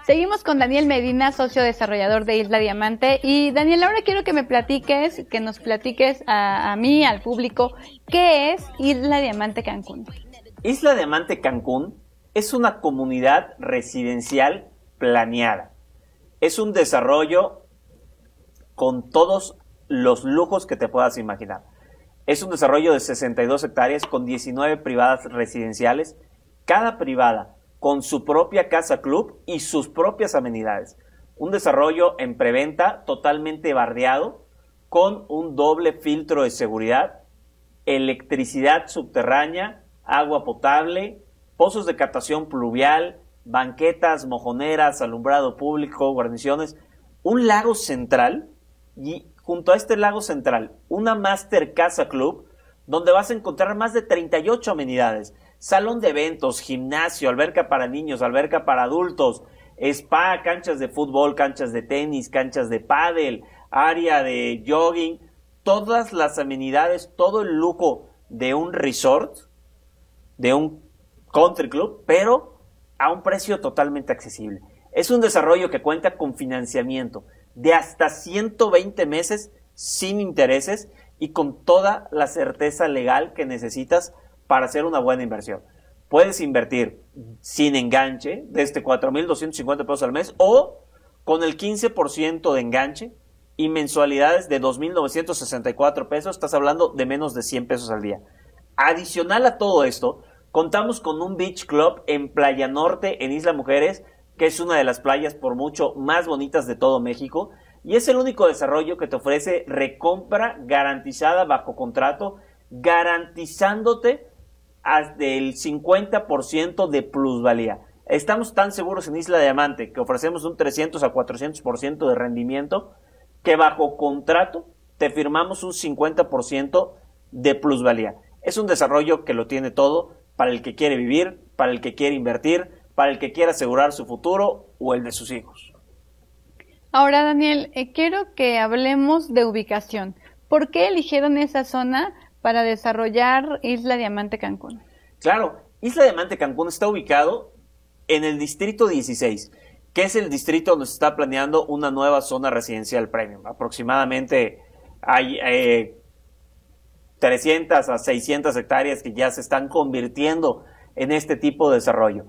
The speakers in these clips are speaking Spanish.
Seguimos con Daniel Medina, socio desarrollador de Isla Diamante. Y Daniel, ahora quiero que nos platiques a mí, al público, ¿qué es Isla Diamante Cancún? Isla Diamante Cancún es una comunidad residencial planeada. Es un desarrollo con todos los lujos que te puedas imaginar. Es un desarrollo de 62 hectáreas con 19 privadas residenciales, cada privada con su propia casa club y sus propias amenidades. Un desarrollo en preventa totalmente bardeado, con un doble filtro de seguridad, electricidad subterránea, agua potable, pozos de captación pluvial, banquetas, mojoneras, alumbrado público, guarniciones, un lago central y junto a este lago central una Master Casa Club donde vas a encontrar más de 38 amenidades. Salón de eventos, gimnasio, alberca para niños, alberca para adultos, spa, canchas de fútbol, canchas de tenis, canchas de pádel, área de jogging, todas las amenidades, todo el lujo de un resort, de un country club, pero a un precio totalmente accesible. Es un desarrollo que cuenta con financiamiento de hasta 120 meses sin intereses y con toda la certeza legal que necesitas para hacer una buena inversión. Puedes invertir sin enganche desde 4,250 pesos al mes o con el 15% de enganche y mensualidades de 2,964 pesos. Estás hablando de menos de 100 pesos al día. Adicional a todo esto, contamos con un beach club en Playa Norte, en Isla Mujeres, que es una de las playas por mucho más bonitas de todo México, y es el único desarrollo que te ofrece recompra garantizada bajo contrato, garantizándote hasta el 50% de plusvalía. Estamos tan seguros en Isla Diamante que ofrecemos un 300 a 400% de rendimiento que bajo contrato te firmamos un 50% de plusvalía. Es un desarrollo que lo tiene todo para el que quiere vivir, para el que quiere invertir, para el que quiere asegurar su futuro o el de sus hijos. Ahora, Daniel, quiero que hablemos de ubicación. ¿Por qué eligieron esa zona para desarrollar Isla Diamante Cancún? Claro, Isla Diamante Cancún está ubicado en el distrito 16, que es el distrito donde se está planeando una nueva zona residencial premium. Aproximadamente hay 300 a 600 hectáreas que ya se están convirtiendo en este tipo de desarrollo.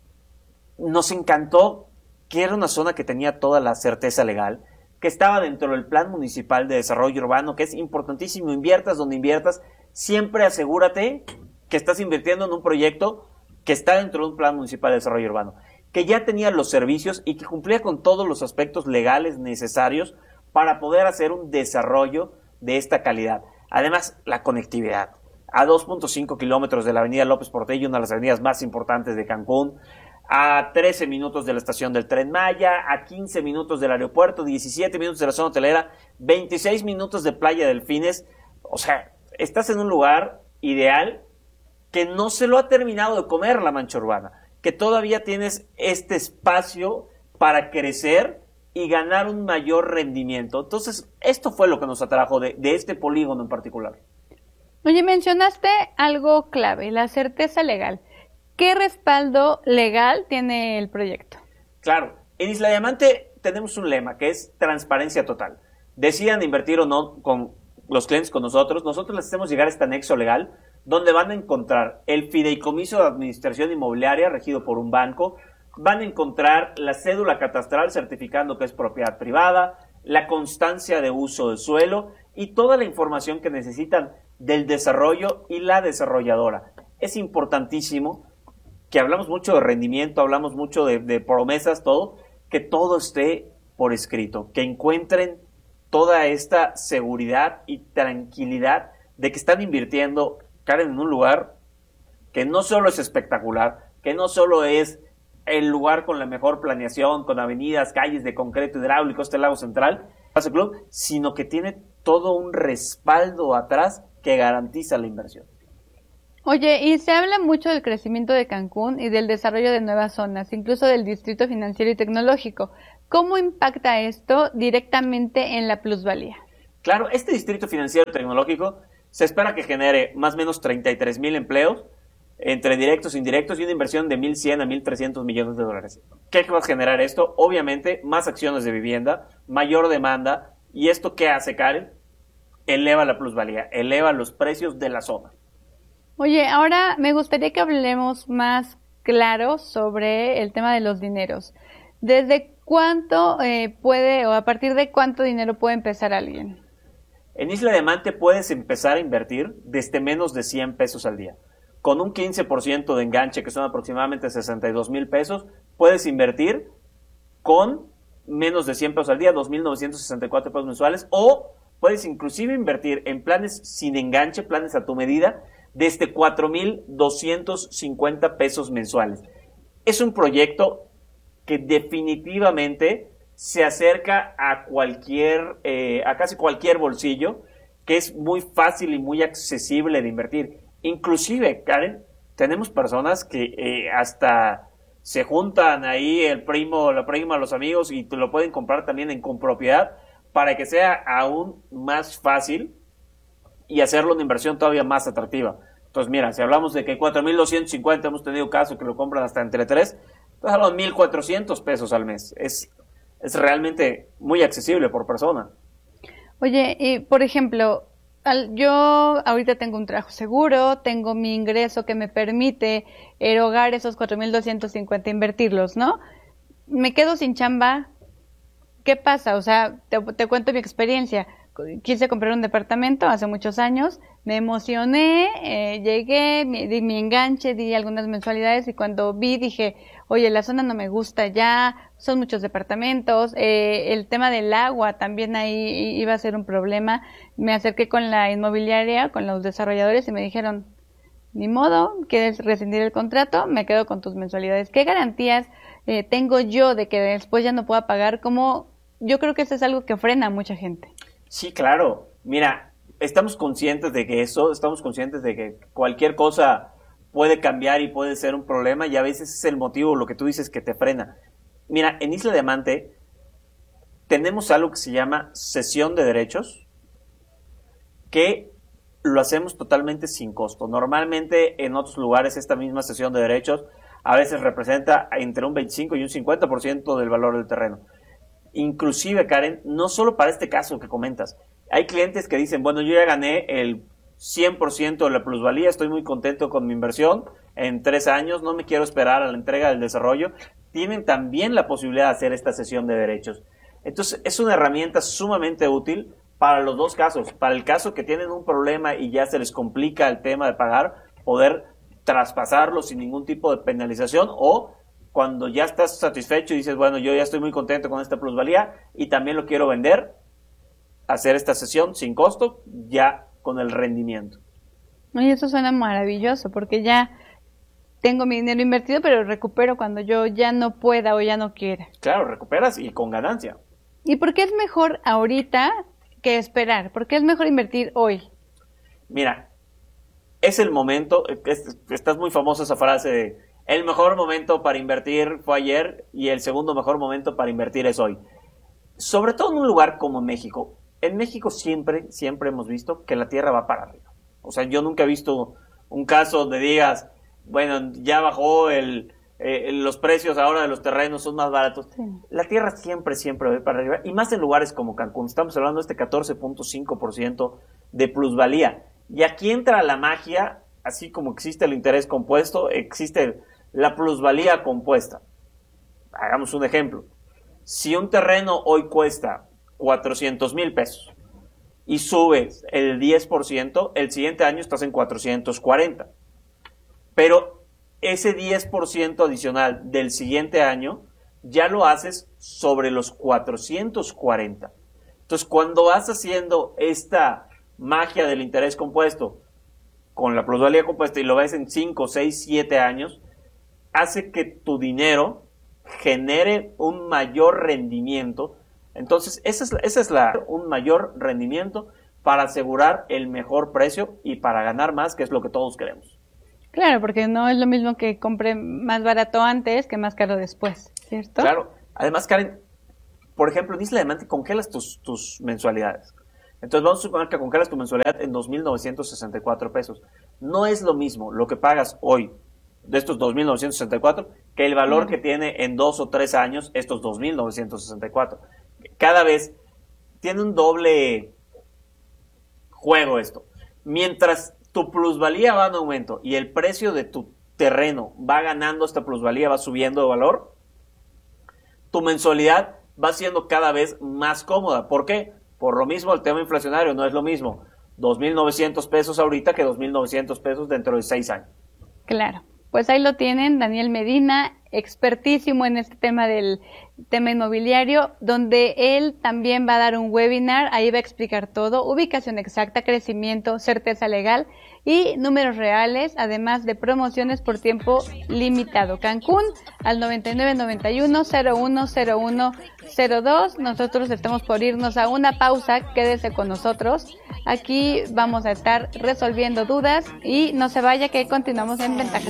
Nos encantó que era una zona que tenía toda la certeza legal, que estaba dentro del Plan Municipal de Desarrollo Urbano, que es importantísimo. Inviertas donde inviertas, siempre asegúrate que estás invirtiendo en un proyecto que está dentro de un Plan Municipal de Desarrollo Urbano, que ya tenía los servicios y que cumplía con todos los aspectos legales necesarios para poder hacer un desarrollo de esta calidad. Además, la conectividad. A 2.5 kilómetros de la avenida López Portillo, una de las avenidas más importantes de Cancún, a 13 minutos de la estación del Tren Maya, a 15 minutos del aeropuerto, 17 minutos de la zona hotelera, 26 minutos de Playa Delfines. O sea, estás en un lugar ideal que no se lo ha terminado de comer la mancha urbana, que todavía tienes este espacio para crecer y ganar un mayor rendimiento. Entonces, esto fue lo que nos atrajo de este polígono en particular. Oye, mencionaste algo clave, la certeza legal. ¿Qué respaldo legal tiene el proyecto? Claro, en Isla Diamante tenemos un lema que es transparencia total. Decidan invertir o no con los clientes con nosotros les hacemos llegar este anexo legal donde van a encontrar el fideicomiso de administración inmobiliaria regido por un banco, van a encontrar la cédula catastral certificando que es propiedad privada, la constancia de uso del suelo y toda la información que necesitan del desarrollo y la desarrolladora. Es importantísimo que hablamos mucho de rendimiento, hablamos mucho de promesas, que todo esté por escrito, que encuentren toda esta seguridad y tranquilidad de que están invirtiendo, Karen, en un lugar que no solo es espectacular, que no solo es el lugar con la mejor planeación, con avenidas, calles de concreto hidráulico, este lago central, sino que tiene todo un respaldo atrás que garantiza la inversión. Oye, y se habla mucho del crecimiento de Cancún y del desarrollo de nuevas zonas, incluso del distrito financiero y tecnológico. ¿Cómo impacta esto directamente en la plusvalía? Claro, este distrito financiero y tecnológico se espera que genere más o menos 33,000 empleos entre directos e indirectos y una inversión de 1.100 a 1.300 millones de dólares. ¿Qué va a generar esto? Obviamente, más acciones de vivienda, mayor demanda, y ¿esto qué hace, Karen? Eleva la plusvalía, eleva los precios de la zona. Oye, ahora me gustaría que hablemos más claro sobre el tema de los dineros. ¿Desde cuánto puede o a partir de cuánto dinero puede empezar alguien? En Isla Diamante puedes empezar a invertir desde menos de 100 pesos al día. Con un 15% de enganche, que son aproximadamente 62,000 pesos, puedes invertir con menos de 100 pesos al día, 2,964 pesos mensuales, o puedes inclusive invertir en planes sin enganche, planes a tu medida, desde 4,250 pesos mensuales. Es un proyecto que definitivamente se acerca a casi cualquier bolsillo, que es muy fácil y muy accesible de invertir. Inclusive, Karen, tenemos personas que hasta se juntan ahí el primo, la prima, los amigos, y te lo pueden comprar también en compropiedad para que sea aún más fácil y hacerlo una inversión todavía más atractiva. Entonces, mira, si hablamos de que 4,250, hemos tenido casos que lo compran hasta entre 3, entonces hablamos de 1,400 pesos al mes. Es realmente muy accesible por persona. Oye, y por ejemplo, yo ahorita tengo un trabajo seguro, tengo mi ingreso que me permite erogar esos 4,250, invertirlos, ¿no? Me quedo sin chamba. ¿Qué pasa? O sea, te cuento mi experiencia. Quise comprar un departamento hace muchos años, me emocioné, llegué, di mi enganche, di algunas mensualidades y cuando vi dije, oye, la zona no me gusta ya, son muchos departamentos, el tema del agua también ahí iba a ser un problema. Me acerqué con la inmobiliaria, con los desarrolladores y me dijeron, ni modo, quieres rescindir el contrato, me quedo con tus mensualidades. ¿Qué garantías tengo yo de que después ya no pueda pagar? Yo creo que eso es algo que frena a mucha gente. Sí, claro. Mira, estamos conscientes de que cualquier cosa puede cambiar y puede ser un problema, y a veces es el motivo, lo que tú dices, que te frena. Mira, en Isla Diamante tenemos algo que se llama cesión de derechos, que lo hacemos totalmente sin costo. Normalmente en otros lugares esta misma cesión de derechos a veces representa entre un 25 y un 50% del valor del terreno. Inclusive, Karen, no solo para este caso que comentas, hay clientes que dicen, bueno, yo ya gané el 100% de la plusvalía, estoy muy contento con mi inversión en 3 años, no me quiero esperar a la entrega del desarrollo. Tienen también la posibilidad de hacer esta cesión de derechos. Entonces, es una herramienta sumamente útil para los dos casos. Para el caso que tienen un problema y ya se les complica el tema de pagar, poder traspasarlo sin ningún tipo de penalización, o cuando ya estás satisfecho y dices, bueno, yo ya estoy muy contento con esta plusvalía y también lo quiero vender, hacer esta sesión sin costo, ya con el rendimiento. Oye, eso suena maravilloso, porque ya tengo mi dinero invertido, pero recupero cuando yo ya no pueda o ya no quiera. Claro, recuperas y con ganancia. ¿Y por qué es mejor ahorita que esperar? ¿Por qué es mejor invertir hoy? Mira, es el momento, estás muy famosa esa frase de el mejor momento para invertir fue ayer y el segundo mejor momento para invertir es hoy. Sobre todo en un lugar como México. En México siempre hemos visto que la tierra va para arriba. O sea, yo nunca he visto un caso donde digas, bueno, ya bajó los precios ahora de los terrenos, son más baratos. Sí. La tierra siempre va para arriba, y más en lugares como Cancún. Estamos hablando de este 14,5% de plusvalía. Y aquí entra la magia, así como existe el interés compuesto, existe la plusvalía compuesta. Hagamos un ejemplo. Si un terreno hoy cuesta 400,000 pesos y subes el 10%, el siguiente año estás en 440. Pero ese 10% adicional del siguiente año ya lo haces sobre los 440. Entonces, cuando vas haciendo esta magia del interés compuesto con la plusvalía compuesta y lo ves en 5, 6, 7 años, hace que tu dinero genere un mayor rendimiento. Entonces, un mayor rendimiento para asegurar el mejor precio y para ganar más, que es lo que todos queremos. Claro, porque no es lo mismo que compre más barato antes que más caro después, ¿cierto? Claro. Además, Karen, por ejemplo, en Isla Diamante congelas tus mensualidades. Entonces, vamos a suponer que congelas tu mensualidad en 2,964 pesos. No es lo mismo lo que pagas hoy de estos 2.964 que el valor que tiene en 2 o 3 años estos 2.964. Cada vez tiene un doble juego esto. Mientras tu plusvalía va en aumento y el precio de tu terreno va ganando esta plusvalía, va subiendo de valor, tu mensualidad va siendo cada vez más cómoda. ¿Por qué? Por lo mismo el tema inflacionario. No es lo mismo 2.900 pesos ahorita que 2.900 pesos dentro de 6 años. Claro. Pues ahí lo tienen, Daniel Medina, expertísimo en este tema del tema inmobiliario, donde él también va a dar un webinar, ahí va a explicar todo, ubicación exacta, crecimiento, certeza legal y números reales, además de promociones por tiempo limitado. Cancún al 9991-010102. Nosotros estamos por irnos a una pausa, quédese con nosotros. Aquí vamos a estar resolviendo dudas y no se vaya que continuamos en Ventaja.